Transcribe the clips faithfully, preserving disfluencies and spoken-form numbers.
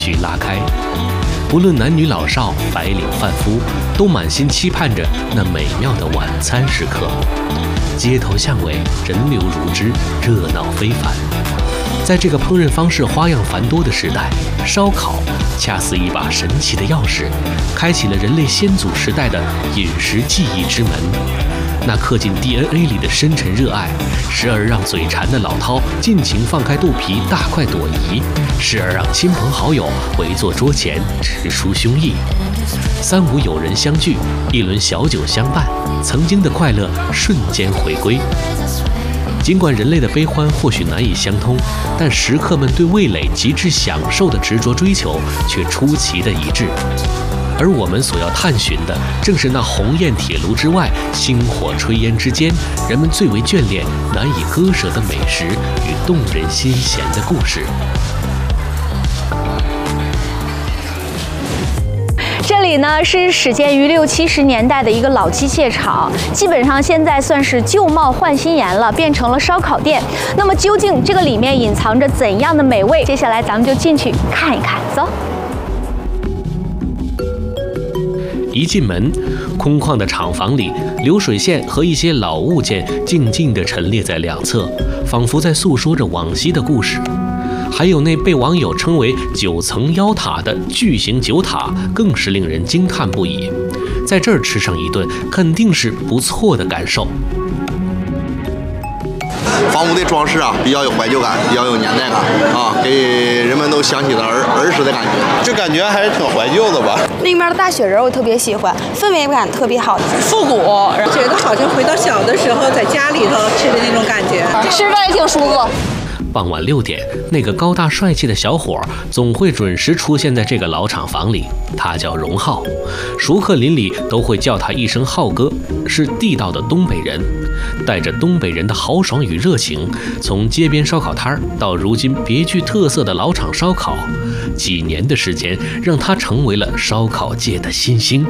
距拉开。不论男女老少、白领贩夫，都满心期盼着那美妙的晚餐时刻。街头巷尾人流如织，热闹非凡。在这个烹饪方式花样繁多的时代，烧烤恰似一把神奇的钥匙，开启了人类先祖时代的饮食记忆之门。那刻进 D N A 里的深沉热爱，时而让嘴馋的老饕尽情放开肚皮大快朵颐，时而让亲朋好友围坐桌前直抒胸臆。三五友人相聚，一轮小酒相伴，曾经的快乐瞬间回归。尽管人类的悲欢或许难以相通，但食客们对味蕾极致享受的执着追求却出奇的一致。而我们所要探寻的，正是那红焰铁炉之外，星火炊烟之间，人们最为眷恋、难以割舍的美食与动人心弦的故事。 这里呢是始建于六七十年代的一个老机械厂，基本上现在算是旧貌换新颜了，变成了烧烤店。那么究竟这个里面隐藏着怎样的美味？接下来咱们就进去看一看，走。 一进门，空旷的厂房里，流水线和一些老物件静静地陈列在两侧，仿佛在诉说着往昔的故事。还有那被网友称为九层妖塔的巨型酒塔，更是令人惊叹不已。在这儿吃上一顿，肯定是不错的感受。 房屋的装饰啊，比较有怀旧感，比较有年代感啊，给人们都想起了儿儿时的感觉， 就感觉还是挺怀旧的吧。 那边的大雪人我特别喜欢，氛围感特别好， 复古，觉得好像回到小的时候在家里头吃的那种感觉， 吃着也挺舒服。 傍晚六点，那个高大帅气的小伙总会准时出现在这个老厂房里。他叫荣浩，熟客邻里都会叫他一声浩哥，是地道的东北人，带着东北人的豪爽与热情，从街边烧烤摊到如今别具特色的老厂烧烤，几年的时间让他成为了烧烤界的新星。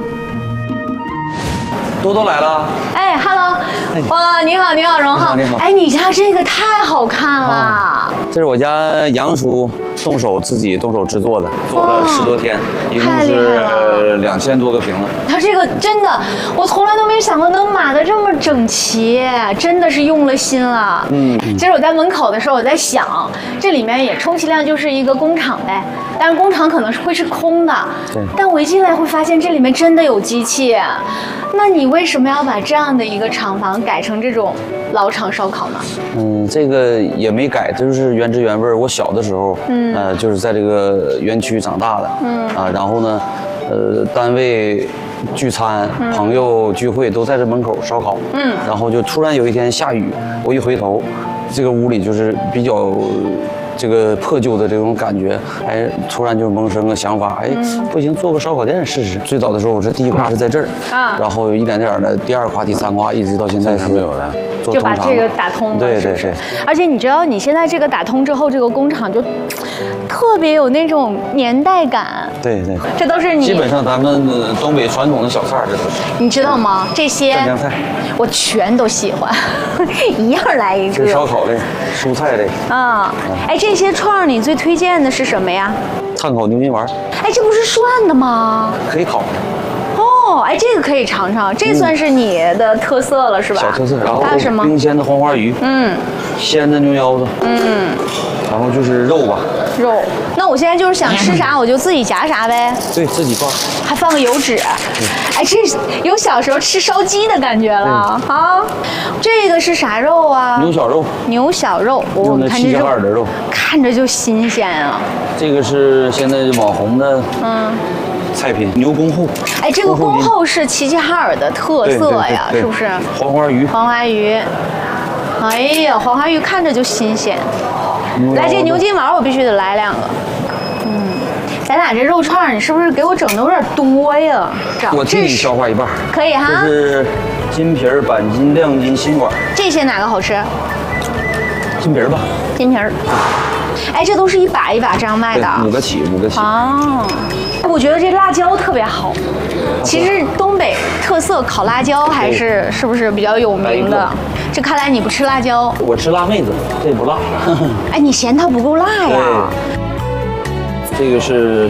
多多来了， 哎 ，Hello， 哇，你好，你好，荣浩， 你好， 哎，你家这个太好看了。啊、 这是我家杨叔动手自己动手制作的，做了十多天，一共是两千多个瓶子。 他这个真的，我从来都没想过能码得这么整齐，真的是用了心了。嗯，其实我在门口的时候，我在想，这里面也充其量就是一个工厂呗，但是工厂可能是会是空的。对。但我一进来会发现这里面真的有机器，那你为什么要把这样的一个厂房改成这种老厂烧烤呢？ 嗯，这个也没改，这就是原汁原味。我小的时候，嗯，呃，就是在这个园区长大的，嗯啊，然后呢，呃，单位聚餐、嗯、朋友聚会都在这门口烧烤，嗯，然后就突然有一天下雨，我一回头，这个屋里就是比较这个破旧的这种感觉，哎，突然就萌生个想法，哎，嗯、不行，做个烧烤店试试。最早的时候，我这第一胯是在这儿，啊，然后一点点的第二胯、第三胯，一直到现在是没有的。 就把这个打通了， 对对对。 而且你知道，你现在这个打通之后，这个工厂就特别有那种年代感。 对对， 这都是你基本上咱们东北传统的小菜，这都是。 你知道吗？这些蘸酱菜， 我全都喜欢，一样来一个。 这是烧烤类、蔬菜类。 啊，哎，这些串你最推荐的是什么呀？ 炭烤牛筋丸。 哎，这不是涮的吗？ 可以烤。 哦，哎，这个可以尝尝，这算是你的特色了，是吧？ 小特色，然后还有什么？ 冰鲜的黄花鱼，嗯，鲜的牛腰子，嗯，然后就是肉吧。 肉，那我现在就是想吃啥，我就自己夹啥呗。 对，自己放， 还放个油脂。哎，这有小时候吃烧鸡的感觉了。好，这个是啥肉啊？ 牛小肉。 牛小肉， 我们看这肉，的肉， 看着就新鲜啊。 这个是现在网红的，嗯。菜品牛公后， 哎，这个公后是齐齐哈尔的特色呀，是不是？ 黄花鱼， 黄花鱼，哎呀，黄花鱼看着就新鲜。来，这牛筋丸我必须得来两个。嗯，咱俩这肉串，你是不是给我整的有点多呀？ 我替你消化一半。 可以哈。 这是金皮儿、板筋、亮筋、心管。 这些哪个好吃？ 金皮儿吧。 金皮儿。哎，这都是一把一把这样卖的， 五个起，五个起。 哦，我觉得这辣椒特别好。其实东北特色烤辣椒还是是不是比较有名的？这看来你不吃辣椒。 我吃辣妹子，这不辣。 哎，你嫌它不够辣呀？ 这个是